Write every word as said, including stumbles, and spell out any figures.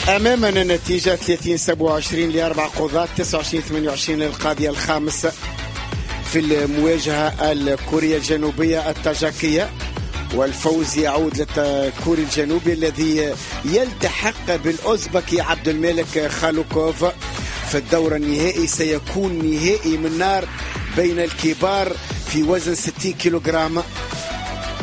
أمامنا نتيجة ثلاثين سبعة وعشرين لأربع قضاة، تسعة وعشرين ثمانية وعشرين للقاضية الخامس في المواجهة الكورية الجنوبية التاجيكية، والفوز يعود للكوري الجنوبي الذي يلتحق بالأوزبكي عبد الملك خالوكوف في الدور النهائي. سيكون نهائي من نار بين الكبار في وزن ستين كيلوغرام.